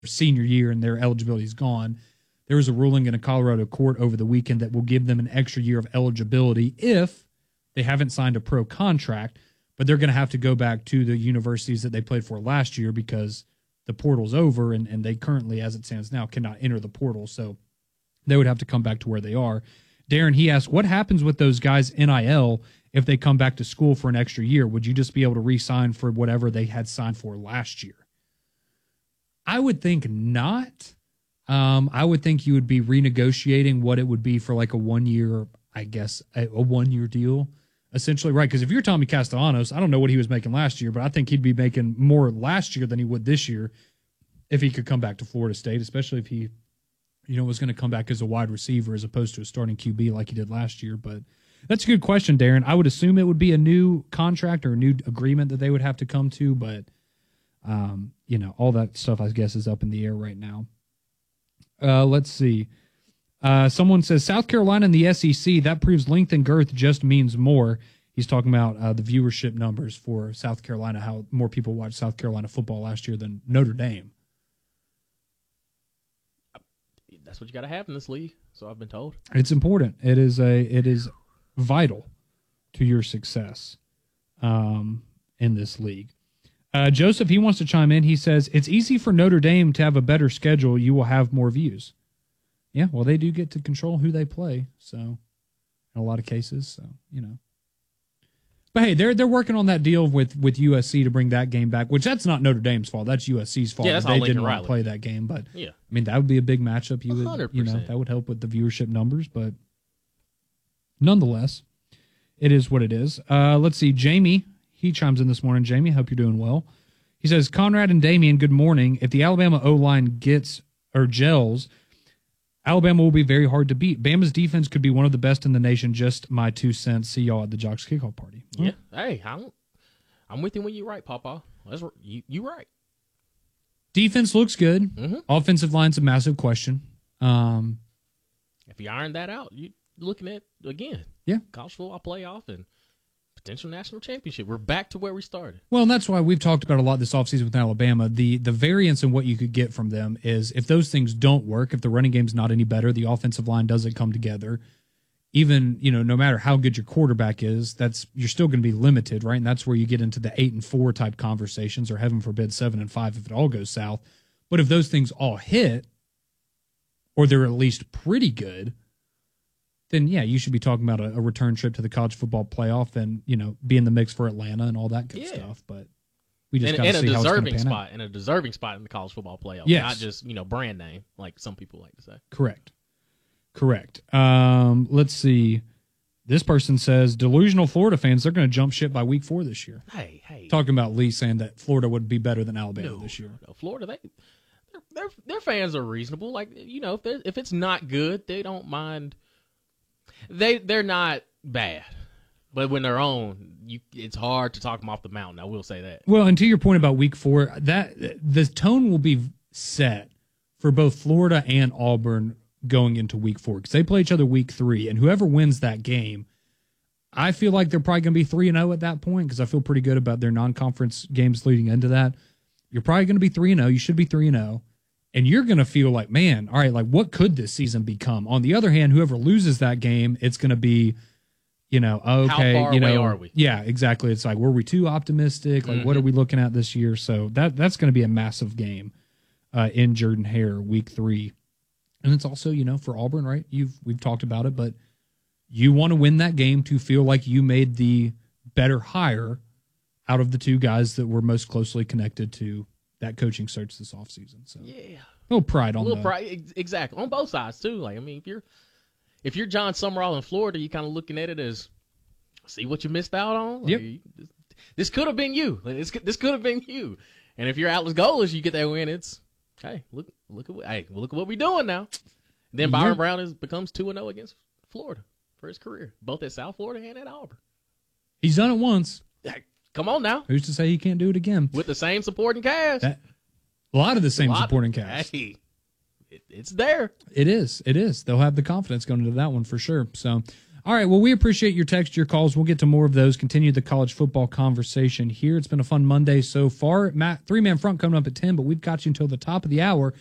senior year and their eligibility is gone. There was a ruling in a Colorado court over the weekend that will give them an extra year of eligibility if they haven't signed a pro contract, but they're going to have to go back to the universities that they played for last year because the portal's over and they currently, as it stands now, cannot enter the portal. So they would have to come back to where they are. Darren, he asked, what happens with those guys NIL if they come back to school for an extra year? Would you just be able to re-sign for whatever they had signed for last year? I would think not. I would think you would be renegotiating what it would be for like a 1 year, I guess, a 1 year deal, essentially, right? Because if you're Tommy Castellanos, I don't know what he was making last year, but I think he'd be making more last year than he would this year if he could come back to Florida State, especially if he, was going to come back as a wide receiver as opposed to a starting QB like he did last year. But that's a good question, Darren. I would assume it would be a new contract or a new agreement that they would have to come to, but all that stuff, I guess, is up in the air right now. Let's see. Someone says South Carolina and the SEC, that proves length and girth just means more. He's talking about the viewership numbers for South Carolina, how more people watched South Carolina football last year than Notre Dame. That's what you got to have in this league, so I've been told. It's important. It is vital to your success in this league. Joseph, he wants to chime in. He says, it's easy for Notre Dame to have a better schedule. You will have more views. Yeah, well, they do get to control who they play, so in a lot of cases, so. But, hey, they're working on that deal with USC to bring that game back, which that's not Notre Dame's fault. That's USC's fault. Yeah, that's they all didn't Lincoln want to play that game. But, yeah. I mean, that would be a big matchup. You would, 100%. that would help with the viewership numbers. But nonetheless, it is what it is. Let's see. Jamie, he chimes in this morning. Jamie, hope you're doing well. He says, Conrad and Damian, good morning. If the Alabama O-line gels, Alabama will be very hard to beat. Bama's defense could be one of the best in the nation. Just my 2 cents. See y'all at the Jocks kickoff party. Yeah. Hey, I'm with you when you're right, Papa. You right. Defense looks good. Mm-hmm. Offensive line's a massive question. If you iron that out, you're looking at, again, college football playoff and potential national championship. We're back to where we started. Well, and that's why we've talked about a lot this offseason with Alabama. The variance in what you could get from them is if those things don't work, if the running game's not any better, the offensive line doesn't come together, even, no matter how good your quarterback is, you're still going to be limited, right? And that's where you get into the 8-4 type conversations, or heaven forbid 7-5 if it all goes south. But if those things all hit, or they're at least pretty good, then, yeah, you should be talking about a return trip to the college football playoff and, be in the mix for Atlanta and all that good stuff. But we just got to see how it's going to pan out. And a deserving spot in the college football playoff. Yes. Not just, brand name, like some people like to say. Correct. Let's see. This person says, delusional Florida fans, they're going to jump ship by week 4 this year. Hey. Talking about Lee saying that Florida would be better than Alabama this year. No, Florida, their fans are reasonable. Like, if it's not good, they don't mind. They're not bad, but when they're on, it's hard to talk them off the mountain. I will say that. Well, and to your point about week 4, that the tone will be set for both Florida and Auburn going into week 4 because they play each other week 3, and whoever wins that game, I feel like they're probably going to be 3-0 at that point because I feel pretty good about their non-conference games leading into that. You're probably going to be 3-0. You should be 3-0. And you're going to feel like, man, all right, like what could this season become? On the other hand, whoever loses that game, it's going to be, okay, how far away are we? Yeah, exactly. It's like, were we too optimistic? Like, what are we looking at this year? So that's going to be a massive game in Jordan-Hare week 3. And it's also, for Auburn, right? We've talked about it, but you want to win that game to feel like you made the better hire out of the two guys that were most closely connected to that coaching search this offseason. So yeah, a little pride on pride, exactly, on both sides too. Like, I mean, if you're John Summerall in Florida, you're kind of looking at it as, see what you missed out on. Like, yep. This could have been you. Like, this could have been you. And if you're Atlas Golders, you get that win. It's hey, look at what we're doing now. Then Byron Brown becomes 2-0 against Florida for his career, both at South Florida and at Auburn. He's done it once. Come on now. Who's to say he can't do it again? With the same supporting cast. A lot of the same supporting cast. Hey, it's there. It is. They'll have the confidence going into that one for sure. So, All right. Well, we appreciate your text, your calls. We'll get to more of those. Continue the college football conversation here. It's been a fun Monday so far. Matt, 3-man front coming up at 10, but we've got you until the top of the hour.